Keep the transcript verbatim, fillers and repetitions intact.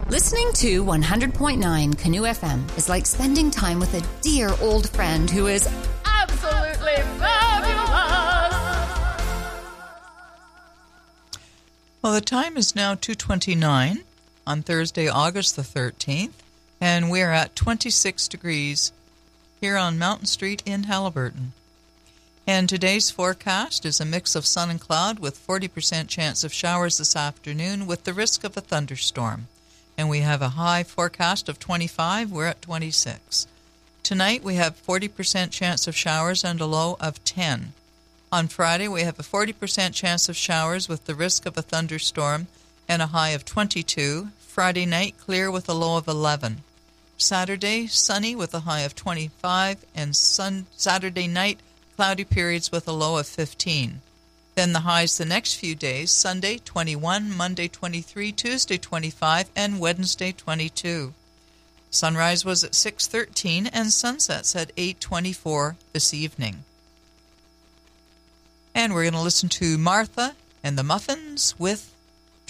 Listening to one hundred point nine Canoe F M is like spending time with a dear old friend who is absolutely fabulous. Well, the time is now two twenty-nine on Thursday, August the thirteenth, and we're at twenty-six degrees here on Mountain Street in Haliburton. And today's forecast is a mix of sun and cloud with forty percent chance of showers this afternoon with the risk of a thunderstorm. And we have a high forecast of twenty-five. We're at twenty-six. Tonight we have forty percent chance of showers and a low of ten. On Friday we have a forty percent chance of showers with the risk of a thunderstorm and a high of twenty-two. Friday night clear with a low of eleven. Saturday sunny with a high of twenty-five, and sun Saturday night cloudy periods with a low of fifteen. Then the highs the next few days, Sunday twenty-one, Monday twenty-three, Tuesday twenty-five, and Wednesday twenty-two. Sunrise was at six thirteen and sunsets at eight twenty-four this evening. And we're going to listen to Martha and the Muffins with